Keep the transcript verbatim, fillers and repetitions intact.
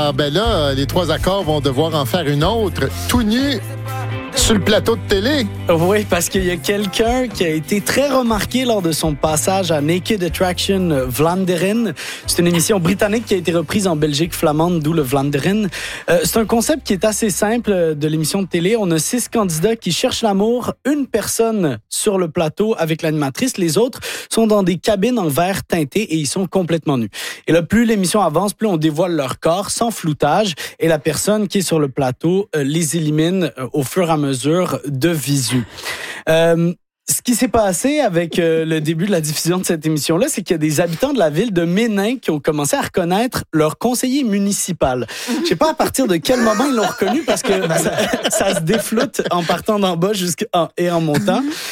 Alors, ben là, les trois accords vont devoir en faire une autre, tout nu, sur le plateau de télé. Oui, parce qu'il y a quelqu'un qui a été très remarqué lors de son passage à Naked Attraction Vlaanderen. C'est une émission britannique qui a été reprise en Belgique flamande, d'où le Vlaanderen. Euh, c'est un concept qui est assez simple de l'émission de télé. On a six candidats qui cherchent l'amour, une personne sur le plateau avec l'animatrice. Les autres sont dans des cabines en verre teinté et ils sont complètement nus. Et là, plus l'émission avance, plus on dévoile leur corps sans floutage et la personne qui est sur le plateau euh, les élimine euh, au fur et à mesure de visu. Euh, ce qui s'est passé avec euh, le début de la diffusion de cette émission-là, c'est qu'il y a des habitants de la ville de Ménin qui ont commencé à reconnaître leur conseiller municipal. Je sais pas à partir de quel moment ils l'ont reconnu parce que ça, ça se défloute en partant d'en bas jusqu'en et en montant.